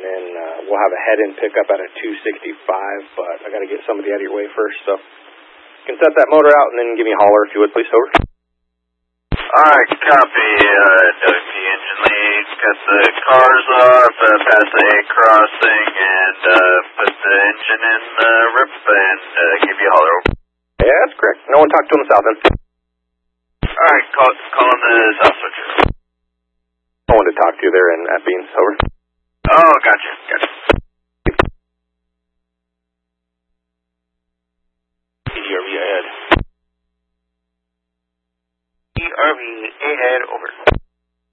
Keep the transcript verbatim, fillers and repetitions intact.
then uh, we'll have a head-in pickup at a two sixty-five, but I got to get somebody out of your way first, so you can set that motor out and then give me a holler if you would, please. Over. Alright, copy, uh, W P engine lead, cut the cars off, uh, pass the A crossing, and, uh, put the engine in the rip, and, uh, give you a holler. Over. Yeah, that's correct. No one talked to him in the south end. Alright, call, call on the south switcher. No one to talk to there in at Beans. Over. Oh, gotcha, gotcha.